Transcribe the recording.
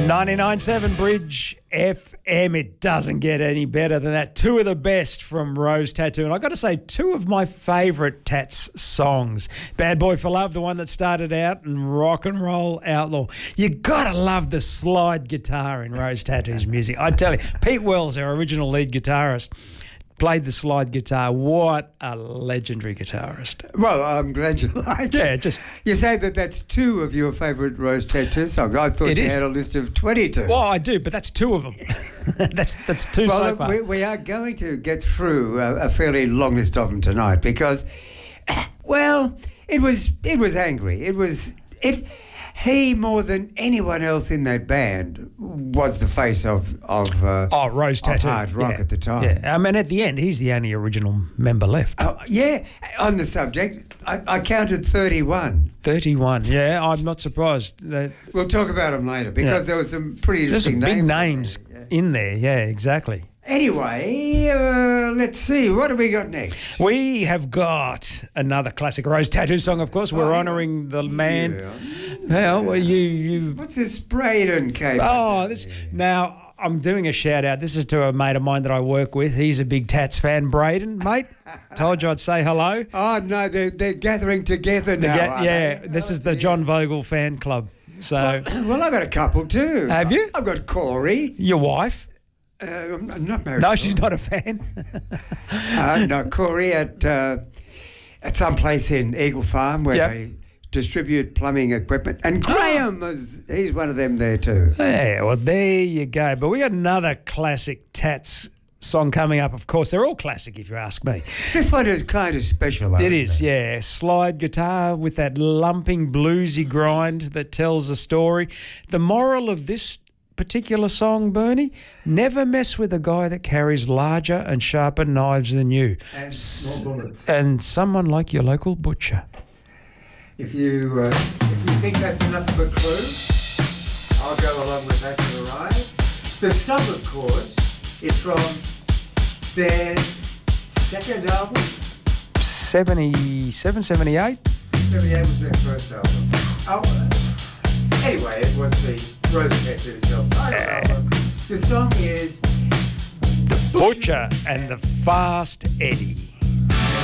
99.7 Bridge FM. It doesn't get any better than that. Two of the best from Rose Tattoo. And I've got to say, two of my favourite Tats songs. Bad Boy for Love, the one that started out, and Rock and Roll Outlaw. You got to love the slide guitar in Rose Tattoo's music. I tell you, Pete Wells, our original lead guitarist, played the slide guitar. What a legendary guitarist. Well, I'm glad you like it. Yeah, You say that that's two of your favourite Rose Tattoo songs. I thought you had a list of 22. Well, I do, but that's two of them. that's two so far. We are going to get through a fairly long list of them tonight because, well, it was angry. He, more than anyone else in that band, was the face of Rose Tattoo. Hard rock at the time. Yeah, I mean, at the end, he's the only original member left. Yeah, on the subject, I counted 31. 31, yeah, I'm not surprised. We'll talk about them later because there were some pretty interesting big names in there, yeah, exactly. Anyway, let's see. What do we got next? We have got another classic Rose Tattoo song, of course. We're honouring the man. Yeah. Well, you... What's this Braden case? Now, I'm doing a shout-out. This is to a mate of mine that I work with. He's a big Tats fan. Braden, mate, told you I'd say hello. Oh, no, they're gathering together now. This is the John Vogel fan club. So, well, I've got a couple too. Have you? I've got Corey. Your wife? I'm not married. No, she's not a fan. No, Corey at some place in Eagle Farm where they distribute plumbing equipment. And Graham, he's one of them there too. Yeah, well, there you go. But we got another classic Tats song coming up, of course. They're all classic, if you ask me. This one is kind of special. It is, yeah. Slide guitar with that lumping bluesy grind that tells a story. The moral of this particular song, Bernie, never mess with a guy that carries larger and sharper knives than you. And more bullets. And someone like your local butcher. If you think that's enough of a clue, I'll go along with that for the ride. The song, of course, is from their second album. 77, 78? 78 was their first album. Anyway, it was the Rose Tattoo self-titled album. The song is The Butcher and the Fast Eddie.